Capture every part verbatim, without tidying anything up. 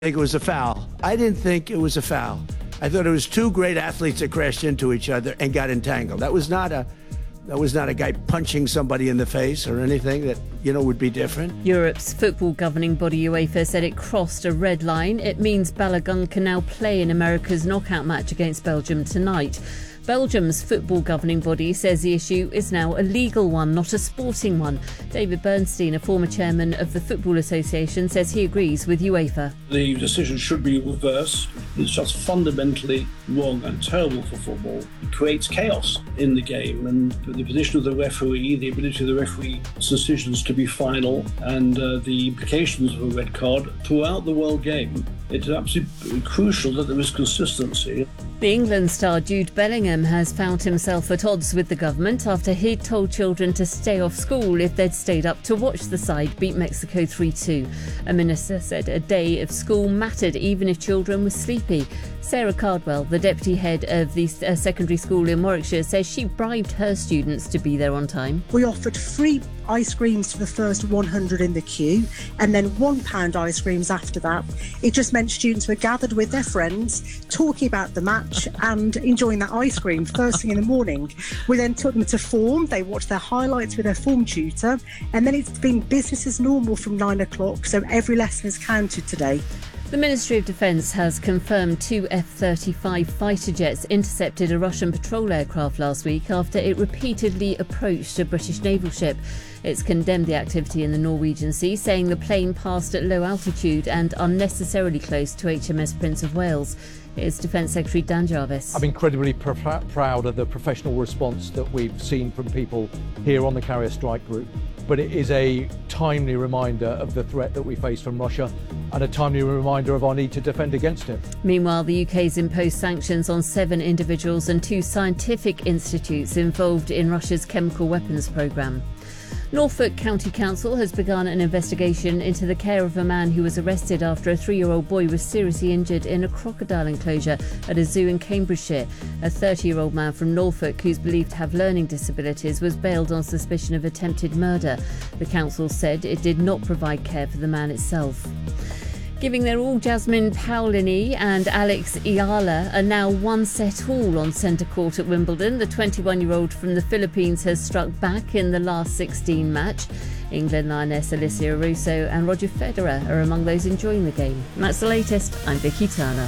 I think it was a foul. I didn't think it was a foul. I thought it was two great athletes that crashed into each other and got entangled. That was not a that was not a guy punching somebody in the face or anything that, you know, would be different. Europe's football governing body UEFA said it crossed a red line. It means Balogun can now play in America's knockout match against Belgium tonight. Belgium's football governing body says the issue is now a legal one, not a sporting one. David Bernstein, a former chairman of the Football Association, says he agrees with UEFA. The decision should be reversed. It's just fundamentally wrong and terrible for football. It creates chaos in the game, and the position of the referee, the ability of the referee's decisions to be final, and uh, the implications of a red card throughout the world game. It's absolutely crucial that there is consistency. The England star Jude Bellingham has found himself at odds with the government after he'd told children to stay off school if they'd stayed up to watch the side beat Mexico three two. A minister said a day of school mattered even if children were sleepy. Sarah Cardwell, the deputy head of the uh, secondary school in Warwickshire, says she bribed her students to be there on time. We offered free ice creams for the first one hundred in the queue and then one pound ice creams after that. It just meant students were gathered with their friends, talking about the match and enjoying that ice cream first thing in the morning. We then took them to form. They watched their highlights with their form tutor, and then it's been business as normal from nine o'clock, so every lesson is counted today. The Ministry of Defence has confirmed two F thirty-five fighter jets intercepted a Russian patrol aircraft last week after it repeatedly approached a British naval ship. It's condemned the activity in the Norwegian Sea, saying the plane passed at low altitude and unnecessarily close to H M S Prince of Wales. Here's Defence Secretary Dan Jarvis. I'm incredibly pr- proud of the professional response that we've seen from people here on the Carrier Strike Group, but it is a timely reminder of the threat that we face from Russia and a timely reminder of our need to defend against it. Meanwhile, the U K's imposed sanctions on seven individuals and two scientific institutes involved in Russia's chemical weapons programme. Norfolk County Council has begun an investigation into the care of a man who was arrested after a three-year-old boy was seriously injured in a crocodile enclosure at a zoo in Cambridgeshire. A thirty-year-old man from Norfolk, who's believed to have learning disabilities, was bailed on suspicion of attempted murder. The council said it did not provide care for the man itself. Giving their all, Jasmine Paolini and Alex Ayala are now one set all on centre court at Wimbledon. The twenty-one-year-old from the Philippines has struck back in the last sixteen match. England lioness Alicia Russo and Roger Federer are among those enjoying the game. And that's the latest. I'm Vicky Turner.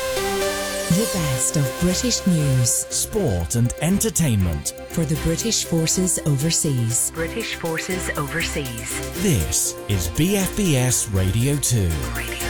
The best of British news, sport and entertainment for the British Forces Overseas. British Forces Overseas. This is B F B S Radio two. Radio